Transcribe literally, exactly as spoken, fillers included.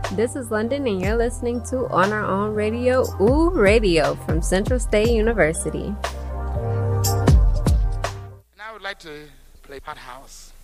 This is London, and you're listening to On Our Own Radio, Ooh Radio, from Central State University. And I would like to play Pot House.